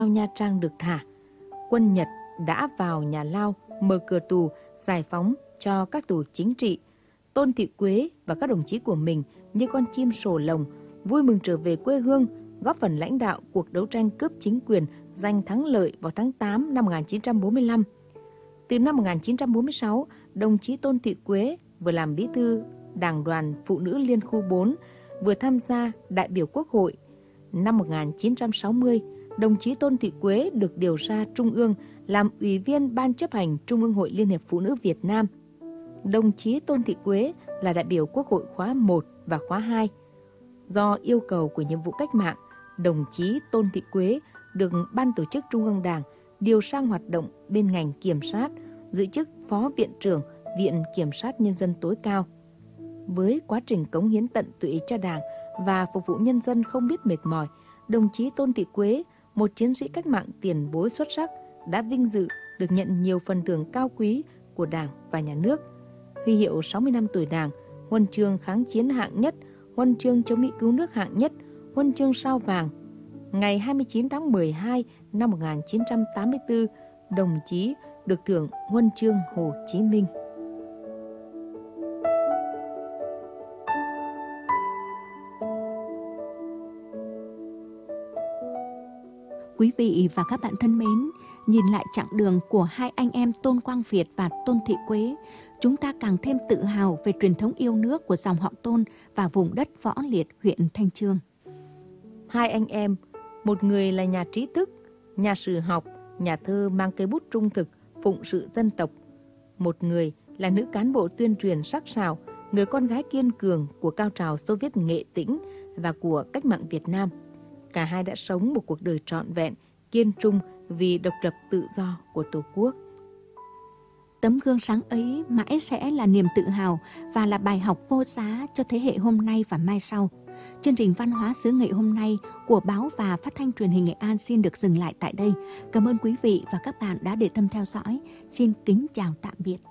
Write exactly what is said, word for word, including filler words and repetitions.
Nha Trang được thả, quân Nhật đã vào nhà Lao mở cửa tù giải phóng cho các tù chính trị. Tôn Thị Quế và các đồng chí của mình như con chim sổ lồng vui mừng trở về quê hương, góp phần lãnh đạo cuộc đấu tranh cướp chính quyền giành thắng lợi vào tháng tám năm một nghìn chín trăm bốn mươi lăm. Từ năm một nghìn chín trăm bốn mươi sáu, đồng chí Tôn Thị Quế vừa làm bí thư Đảng đoàn Phụ nữ Liên khu bốn, vừa tham gia đại biểu Quốc hội. Năm một nghìn chín trăm sáu mươi, đồng chí Tôn Thị Quế được điều ra Trung ương làm Ủy viên Ban chấp hành Trung ương Hội Liên hiệp Phụ nữ Việt Nam. Đồng chí Tôn Thị Quế là đại biểu Quốc hội khóa một và khóa hai. Do yêu cầu của nhiệm vụ cách mạng, đồng chí Tôn Thị Quế được Ban Tổ chức Trung ương Đảng điều sang hoạt động bên ngành kiểm sát, giữ chức Phó Viện trưởng Viện Kiểm sát Nhân dân tối cao. Với quá trình cống hiến tận tụy cho Đảng và phục vụ nhân dân không biết mệt mỏi, đồng chí Tôn Thị Quế, một chiến sĩ cách mạng tiền bối xuất sắc, đã vinh dự được nhận nhiều phần thưởng cao quý của Đảng và Nhà nước. Huy hiệu sáu mươi năm tuổi Đảng, huân chương kháng chiến hạng nhất, huân chương chống Mỹ cứu nước hạng nhất, huân chương sao vàng. Ngày hai mươi chín tháng mười hai năm một nghìn chín trăm tám mươi tư, đồng chí được thưởng huân chương Hồ Chí Minh. Quý vị và các bạn thân mến, nhìn lại chặng đường của hai anh em Tôn Quang Việt và Tôn Thị Quế, chúng ta càng thêm tự hào về truyền thống yêu nước của dòng họ Tôn và vùng đất Võ Liệt, huyện Thanh Chương. Hai anh em, một người là nhà trí thức, nhà sử học, nhà thơ mang cây bút trung thực, phụng sự dân tộc. Một người là nữ cán bộ tuyên truyền sắc sảo, người con gái kiên cường của cao trào Xô Viết Nghệ Tĩnh và của cách mạng Việt Nam. Cả hai đã sống một cuộc đời trọn vẹn, kiên trung vì độc lập tự do của Tổ quốc. Tấm gương sáng ấy mãi sẽ là niềm tự hào và là bài học vô giá cho thế hệ hôm nay và mai sau. Chương trình Văn hóa xứ Nghệ hôm nay của báo và phát thanh truyền hình Nghệ An xin được dừng lại tại đây. Cảm ơn quý vị và các bạn đã để tâm theo dõi. Xin kính chào tạm biệt.